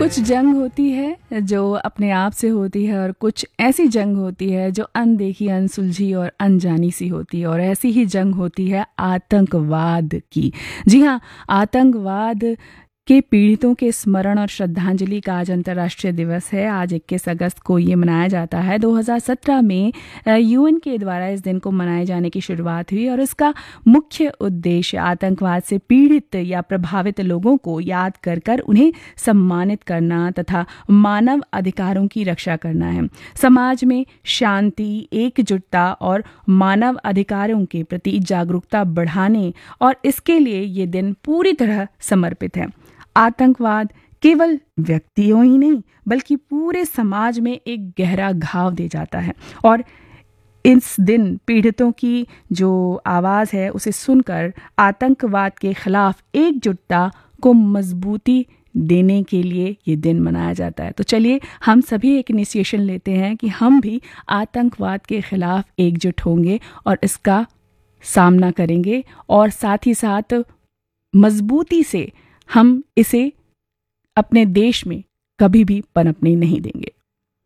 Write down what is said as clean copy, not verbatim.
कुछ जंग होती है जो अपने आप से होती है और कुछ ऐसी जंग होती है जो अनदेखी, अनसुलझी और अनजानी सी होती है। और ऐसी ही जंग होती है आतंकवाद की। जी हाँ, आतंकवाद के पीड़ितों के स्मरण और श्रद्धांजलि का आज अंतर्राष्ट्रीय दिवस है। आज 21 अगस्त को ये मनाया जाता है। 2017 में यूएन के द्वारा इस दिन को मनाए जाने की शुरुआत हुई और इसका मुख्य उद्देश्य आतंकवाद से पीड़ित या प्रभावित लोगों को याद कर कर उन्हें सम्मानित करना तथा मानव अधिकारों की रक्षा करना है। समाज में शांति, एकजुटता और मानव अधिकारों के प्रति जागरूकता बढ़ाने और इसके लिए ये दिन पूरी तरह समर्पित है। आतंकवाद केवल व्यक्तियों ही नहीं बल्कि पूरे समाज में एक गहरा घाव दे जाता है और इस दिन पीड़ितों की जो आवाज़ है उसे सुनकर आतंकवाद के खिलाफ एकजुटता को मजबूती देने के लिए ये दिन मनाया जाता है। तो चलिए हम सभी एक इनिशिएशन लेते हैं कि हम भी आतंकवाद के खिलाफ एकजुट होंगे और इसका सामना करेंगे और साथ ही साथ मजबूती से हम इसे अपने देश में कभी भी पनपने नहीं देंगे।